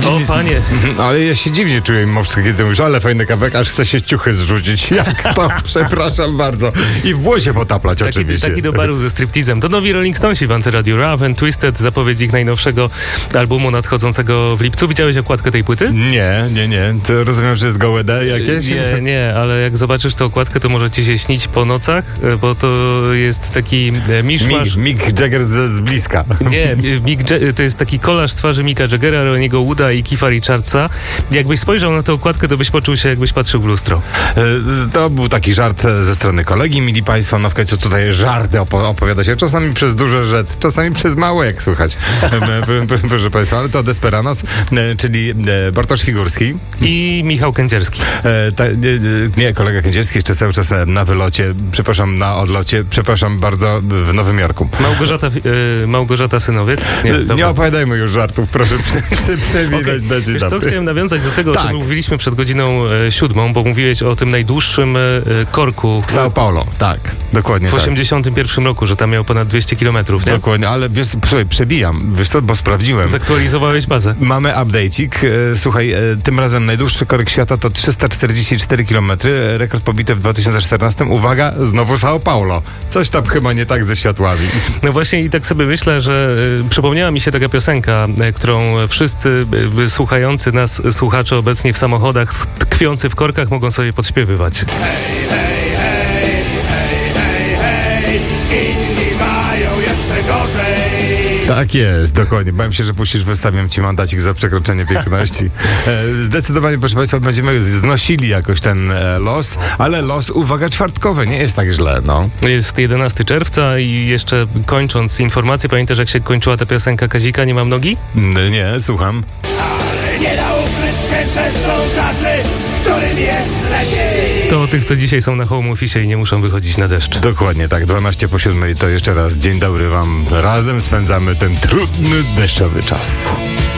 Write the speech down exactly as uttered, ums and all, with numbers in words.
dziwnie, O panie. ale ja się dziwnie czuję mimo wszystko, kiedy mówisz, ale fajny kawałek, aż chce się ciuchy zrzucić. Jak to? Przepraszam bardzo. I w błosie potaplać Taki, oczywiście. taki do baru ze striptizem. To nowi Rolling Stonesi w Antyradiu. Rough and Twisted, zapowiedź ich najnowszego albumu nadchodzącego w lipcu. Widziałeś okładkę tej płyty? Nie, nie, nie. To rozumiem, że jest gołe D jakieś? Nie, nie, ale jak zobaczysz tę okładkę, to może ci się śnić po nocach, bo to jest taki miszmasz. Mick, Mick Jagger z, z bliska. Nie, Mick Ja- to jest taki kolaż twarzy Micka Jaggera, Roniego Wooda i Keitha Richardsa. Jakbyś spojrzał na tę okładkę, to byś poczuł się, jakbyś patrzył w lustro. E, To był taki żart ze strony kolegi, mili państwo, no w końcu tutaj żarty opo- opowiada się czasami przez duże rzeczy, czasami przez małe, jak słychać. E, p- p- Proszę państwa, ale to Desperanos, e, czyli e, Bartosz Figurski. I Michał Kędzierski. E, ta, nie, nie, kolega Kędzierski jeszcze cały czas na wylocie, przepraszam, na odlocie, przepraszam bardzo, w Nowym Jorku. Małgorzata, e, Małgorzata Synowiec. Nie, dobra. nie opowiadajmy już żartów, proszę, przy, przy, przynajmniej Okej. dać, dać Wiesz co, etapy. chciałem nawiązać do tego, o Tak. czym mówiliśmy przed godziną e, siódmą, bo mówiłeś o tym najdłuższym e, korku w, São Paulo, tak, dokładnie w tak. osiemdziesiątym pierwszym roku, że tam miał ponad dwieście kilometrów, nie? Dokładnie, ale wiesz, słuchaj, przebijam, wiesz co, bo sprawdziłem. Zaktualizowałeś bazę. Mamy update'ik. E, Słuchaj, e, tym razem najdłuższy korek świata to trzysta czterdzieści cztery kilometry. Rekord pobity w dwa tysiące czternastym. Uwaga, znowu São Paulo. Coś tam chyba nie tak ze światłami. No właśnie i tak sobie myślę, że y, przypomniała mi się taka piosenka, y, którą wszyscy y, y, słuchający nas y, słuchacze obecnie w samochodach, tkwiący w korkach, mogą sobie podśpiewywać. Hej, hej, hej, hej, hej, inni mają jeszcze gorzej. Tak jest, dokładnie. Bałem się, że puścisz, wystawiam ci mandacik za przekroczenie piękności. E, Zdecydowanie, proszę państwa, będziemy znosili jakoś ten e, los, ale los, uwaga, czwartkowy. Nie jest tak źle, no. Jest jedenastego czerwca i jeszcze kończąc informację, pamiętasz jak się kończyła ta piosenka Kazika, Nie mam nogi? N- Nie, słucham. Ale nie da ukryć się, że są tacy, którym jest lepiej. To o tych, co dzisiaj są na home office i nie muszą wychodzić na deszcz. Dokładnie tak, dwanaście po siódmej to jeszcze raz dzień dobry wam. Razem spędzamy ten trudny, deszczowy czas.